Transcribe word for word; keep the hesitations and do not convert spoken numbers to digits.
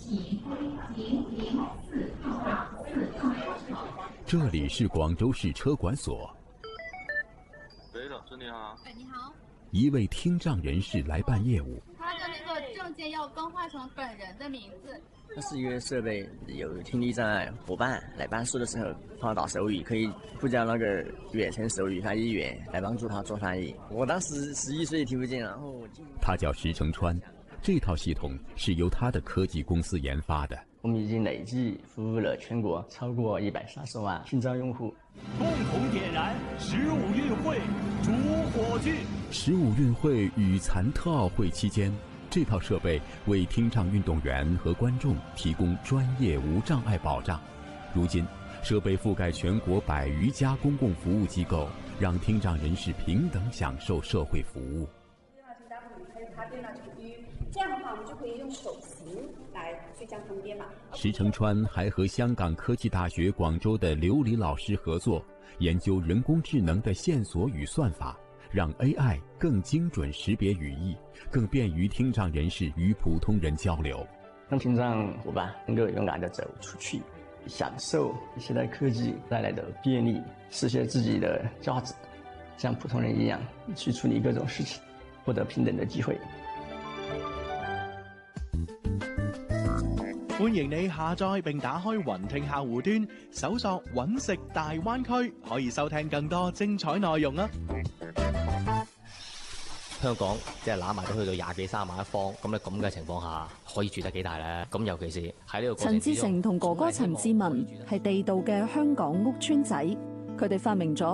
这里是广州市车管所。 喂，老师你好。 哎，你好。 一位听障人士来办业务。 他的那个证件要更换成本人的名字。 它是一个设备，有听力障碍伙伴来办事的时候，他打手语可以呼叫那个远程手语翻译员来帮助他做翻译。我当时十一岁听不见，然后我他叫石成川，这套系统是由他的科技公司研发的。 我们已经累计服务了全国超过一百三十万听障用户。 共同点燃十五运会主火炬。 十五运会与残特奥会期间，这套设备为听障运动员和观众提供专业无障碍保障。如今，设备覆盖全国百余家公共服务机构，让听障人士平等享受社会服务。 还有他电脑成语，这样的话我们就可以用手型来去讲他们编码。 石成川还和香港科技大学广州的刘黎老师合作，研究人工智能的线索与算法，让 A I 更精准识别语义，更便于听障人士与普通人交流， 让听障伙伴能够勇敢地走出去，享受现代科技带来的便利，实现自己的价值，像普通人一样去处理各种事情，获得平等的機會。 歡迎你下載並打開雲聽客戶端，搜索揾食大灣區，可以收聽更多精彩內容啊！ 香港即係攬埋都去到廿幾三萬一方，咁咧咁嘅情況下，可以住得幾大咧？咁尤其是喺呢個過程之中， 陳志成同哥哥陳志文係地道嘅香港屋邨仔，佢哋發明咗